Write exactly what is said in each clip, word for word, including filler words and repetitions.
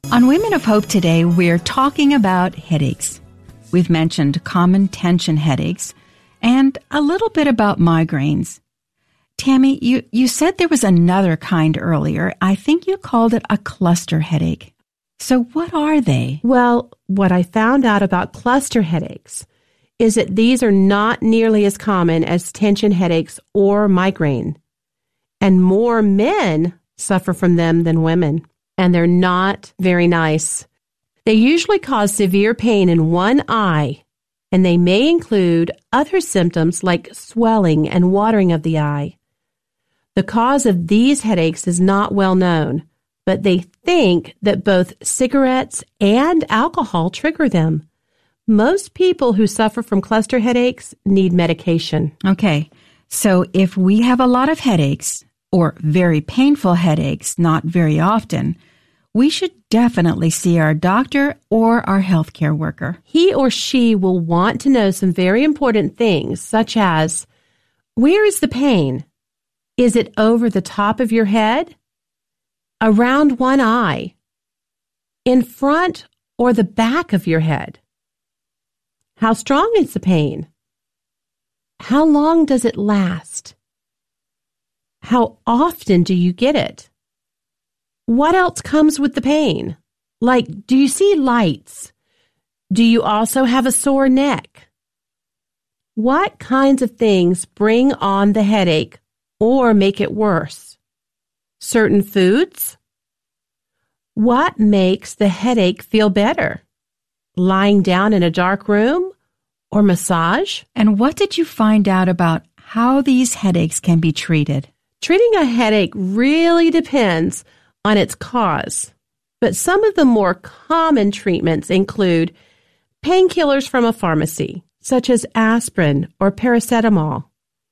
On Women of Hope today, we're talking about headaches. We've mentioned common tension headaches and a little bit about migraines. Tammy, you, you said there was another kind earlier. I think you called it a cluster headache. So what are they? Well, what I found out about cluster headaches is that these are not nearly as common as tension headaches or migraine. And more men suffer from them than women. And they're not very nice. They usually cause severe pain in one eye, and they may include other symptoms like swelling and watering of the eye. The cause of these headaches is not well known, but they think that both cigarettes and alcohol trigger them. Most people who suffer from cluster headaches need medication. Okay, so if we have a lot of headaches, or very painful headaches, not very often, we should definitely see our doctor or our healthcare worker. He or she will want to know some very important things, such as, where is the pain? Is it over the top of your head? Around one eye? In front or the back of your head? How strong is the pain? How long does it last? How often do you get it? What else comes with the pain? Like, do you see lights? Do you also have a sore neck? What kinds of things bring on the headache or make it worse? Certain foods? What makes the headache feel better? Lying down in a dark room or massage? And what did you find out about how these headaches can be treated? Treating a headache really depends on its cause, but some of the more common treatments include painkillers from a pharmacy, such as aspirin or paracetamol,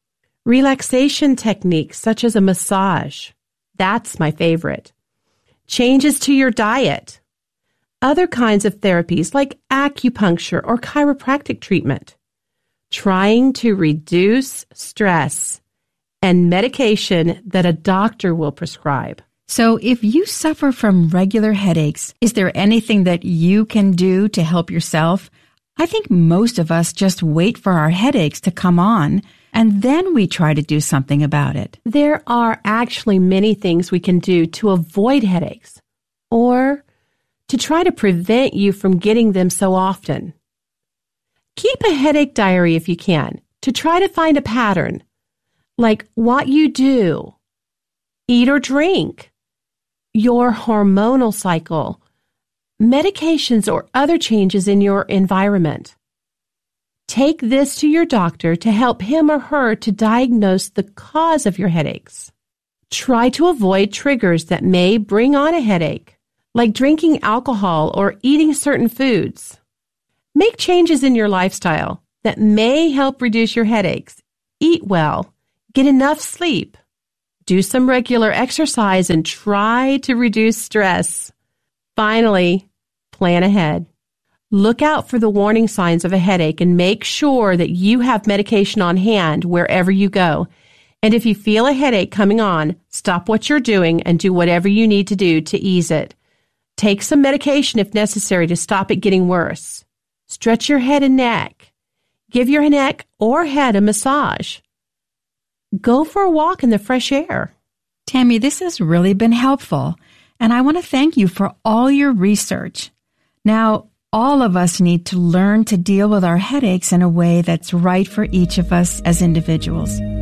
relaxation techniques such as a massage. That's my favorite. Changes to your diet, other kinds of therapies like acupuncture or chiropractic treatment, trying to reduce stress, and medication that a doctor will prescribe. So if you suffer from regular headaches, is there anything that you can do to help yourself? I think most of us just wait for our headaches to come on, and then we try to do something about it. There are actually many things we can do to avoid headaches, or to try to prevent you from getting them so often. Keep a headache diary if you can, to try to find a pattern, like what you do, eat or drink, your hormonal cycle, medications or other changes in your environment. Take this to your doctor to help him or her to diagnose the cause of your headaches. Try to avoid triggers that may bring on a headache, like drinking alcohol or eating certain foods. Make changes in your lifestyle that may help reduce your headaches. Eat well, get enough sleep, do some regular exercise, and try to reduce stress. Finally, plan ahead. Look out for the warning signs of a headache and make sure that you have medication on hand wherever you go. And if you feel a headache coming on, stop what you're doing and do whatever you need to do to ease it. Take some medication if necessary to stop it getting worse. Stretch your head and neck. Give your neck or head a massage. Go for a walk in the fresh air. Tammy, this has really been helpful, and I want to thank you for all your research. Now, all of us need to learn to deal with our headaches in a way that's right for each of us as individuals.